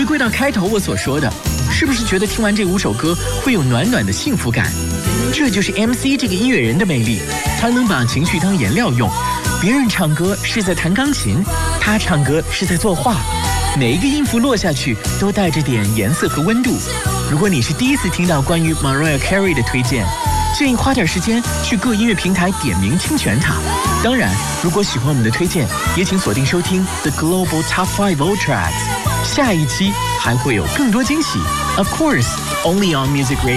归到开头我所说的，是不是觉得听完这5首歌会有暖暖的幸福感？这就是 MC 这个音乐人的魅力，他能把情绪当颜料用。别人唱歌是在弹钢琴，他唱歌是在作画，每一个音符落下去都带着点颜色和温度。如果你是第一次听到关于 Mariah Carey 的推荐，建议花点时间去各音乐平台点名听全它。当然，如果喜欢我们的推荐，也请锁定收听 The Global Top 5 Old Tracks。下一期还会有更多惊喜 ，Of course, only on Music Radio。